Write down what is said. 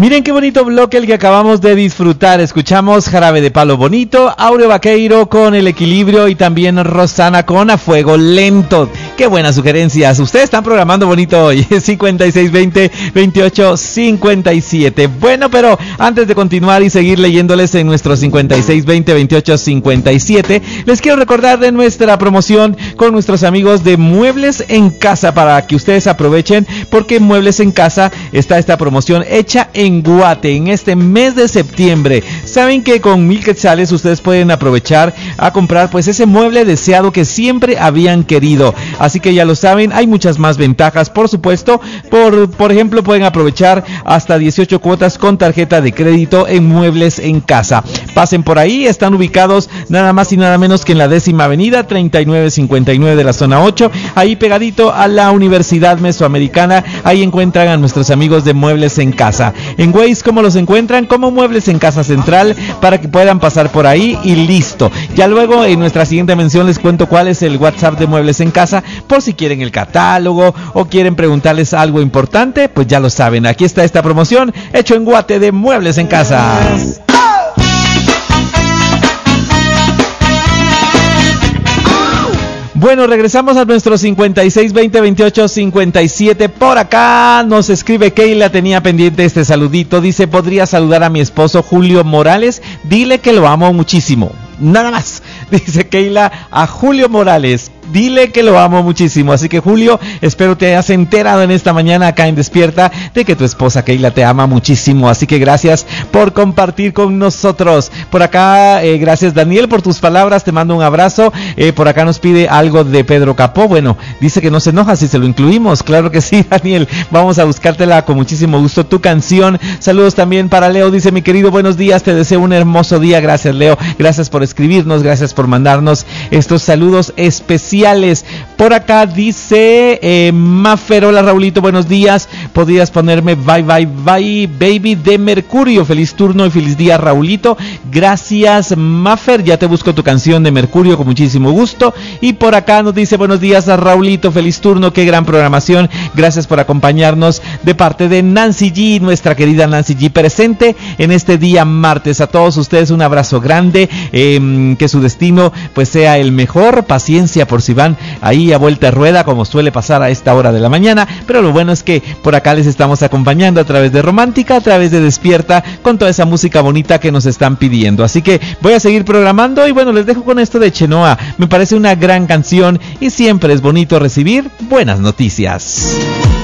Miren qué bonito bloque el que acabamos de disfrutar. Escuchamos Jarabe de Palo Bonito, Aureo Vaqueiro con El Equilibrio y también Rosana con A Fuego Lento. Qué buenas sugerencias. Ustedes están programando bonito hoy. 5620-2857. Bueno, pero antes de continuar y seguir leyéndoles en nuestro 5620-2857, les quiero recordar de nuestra promoción con nuestros amigos de Muebles en Casa para que ustedes aprovechen, porque en Muebles en Casa está esta promoción hecha en Guate en este mes de septiembre. Saben que con 1000 quetzales ustedes pueden aprovechar a comprar pues ese mueble deseado que siempre habían querido. Así que ya lo saben, hay muchas más ventajas, por supuesto. Por ejemplo, pueden aprovechar hasta 18 cuotas con tarjeta de crédito en Muebles en Casa. Pasen por ahí, están ubicados nada más y nada menos que en la 10ª avenida 3959 de la zona 8, ahí pegadito a la Universidad Mesoamericana. Ahí encuentran a nuestros amigos de Muebles en Casa. En Waze, ¿cómo los encuentran? Como Muebles en Casa Central, para que puedan pasar por ahí y listo. Ya luego en nuestra siguiente mención les cuento cuál es el WhatsApp de Muebles en Casa, por si quieren el catálogo o quieren preguntarles algo importante, pues ya lo saben. Aquí está esta promoción hecho en Guate de Muebles en Casa. Bueno, regresamos a nuestro 5620-2857. Por acá nos escribe Keila, tenía pendiente este saludito. Dice, ¿podría saludar a mi esposo Julio Morales? Dile que lo amo muchísimo. Nada más, dice Keila a Julio Morales. Dile que lo amo muchísimo. Así que Julio, espero te hayas enterado en esta mañana acá en Despierta de que tu esposa Keila te ama muchísimo. Así que gracias por compartir con nosotros. Por acá, gracias Daniel por tus palabras, te mando un abrazo. Por acá nos pide algo de Pedro Capó. Bueno, dice que no se enoja si se lo incluimos. Claro que sí, Daniel, vamos a buscártela con muchísimo gusto, tu canción. Saludos también para Leo, dice mi querido, buenos días, te deseo un hermoso día. Gracias Leo, gracias por escribirnos, gracias por mandarnos estos saludos especiales. Por acá dice Mafer, hola Raulito, buenos días, podrías ponerme Bye Bye Bye Baby de Mercurio. Feliz turno y feliz día Raulito. Gracias Mafer, ya te busco tu canción de Mercurio con muchísimo gusto. Y por acá nos dice buenos días a Raulito, feliz turno, qué gran programación, gracias por acompañarnos, de parte de Nancy G, nuestra querida Nancy G, presente en este día martes. A todos ustedes un abrazo grande, que su destino pues sea el mejor. Paciencia por si van ahí a vuelta de rueda, como suele pasar a esta hora de la mañana, pero lo bueno es que por acá les estamos acompañando a través de Romántica, a través de Despierta, con toda esa música bonita que nos están pidiendo. Así que voy a seguir programando y bueno, les dejo con esto de Chenoa. Me parece una gran canción y siempre es bonito recibir buenas noticias.